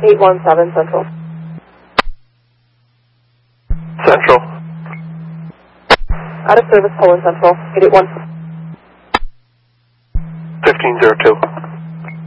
817 Central. Central. Out of service, Poland Central. 881. 1502.